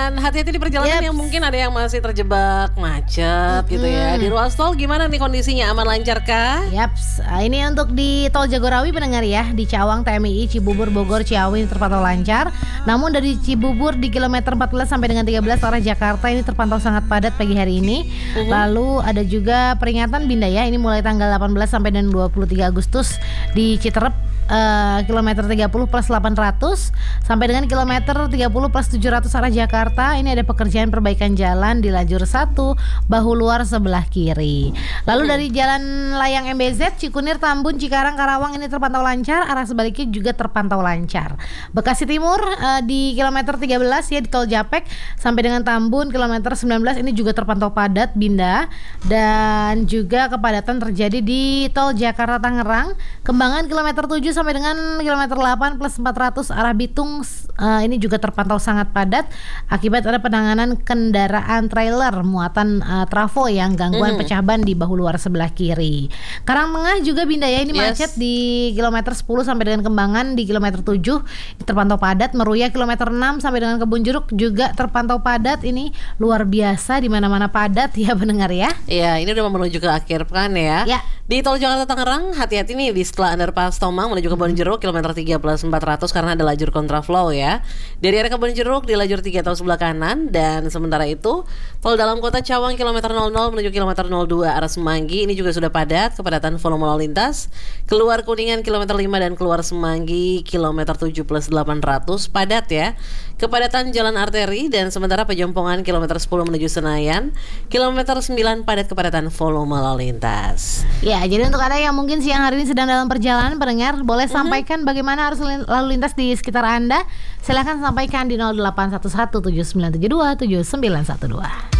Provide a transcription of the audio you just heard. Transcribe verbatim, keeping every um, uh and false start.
Dan hati-hati di perjalanan Yep. yang mungkin ada yang masih terjebak macet Mm-hmm. gitu ya. Di ruas tol gimana nih kondisinya, aman lancar kah? Yaps, ah, ini untuk di Tol Jagorawi pendengar ya, di Cawang, T M I I, Cibubur, Bogor, Ciawi ini terpantau lancar. Namun dari Cibubur di kilometer empat belas sampai dengan tiga belas arah Jakarta ini terpantau sangat padat pagi hari ini. Mhm. Lalu ada juga peringatan Binda ya, ini mulai tanggal delapan belas sampai dengan dua puluh tiga Agustus di Citerep. Uh, kilometer tiga puluh plus delapan ratus sampai dengan kilometer tiga puluh plus tujuh ratus arah Jakarta. Ini ada pekerjaan perbaikan jalan di lajur satu bahu luar sebelah kiri. Lalu Hmm. dari Jalan Layang M B Z Cikunir, Tambun, Cikarang, Karawang ini terpantau lancar. Arah sebaliknya juga terpantau lancar. Bekasi Timur uh, di kilometer tiga belas ya di Tol Japek sampai dengan Tambun kilometer sembilan belas ini juga terpantau padat Binda. Dan juga kepadatan terjadi di Tol Jakarta Tangerang, Kembangan kilometer tujuh sampai dengan kilometer delapan plus empat ratus arah Bitung uh, ini juga terpantau sangat padat akibat ada penanganan kendaraan trailer muatan uh, trafo yang gangguan Mhm. pecah ban di bahu luar sebelah kiri. Karangtengah juga Binda ya, ini Yes. macet di kilometer sepuluh sampai dengan Kembangan di kilometer tujuh ini terpantau padat. Meruya kilometer enam sampai dengan Kebun Jeruk juga terpantau padat. Ini luar biasa, di mana-mana padat ya pendengar ya. Iya, ini udah menuju ke akhir pekan ya. Ya. Di Tol Jakarta Tangerang, hati-hati nih di setelah underpass Tomang menuju Kebon Jeruk kilometer tiga plus empat ratus karena ada lajur kontraflow ya. Dari arah Kebon Jeruk di lajur tiga atau sebelah kanan, dan sementara itu tol dalam kota Cawang kilometer nol nol menuju kilometer nol dua arah Semanggi ini juga sudah padat, kepadatan volume lalu lintas. Keluar Kuningan kilometer lima dan keluar Semanggi kilometer tujuh plus delapan ratus padat ya. Kepadatan jalan arteri, dan sementara Pejompongan kilometer sepuluh menuju Senayan kilometer sembilan padat, kepadatan volume lalu lintas. Ya, jadi untuk Anda yang mungkin siang hari ini sedang dalam perjalanan pendengar, boleh Mhm. sampaikan bagaimana arus lin- lalu lintas di sekitar Anda. Silahkan sampaikan di nol delapan satu satu tujuh sembilan tujuh dua tujuh sembilan satu dua.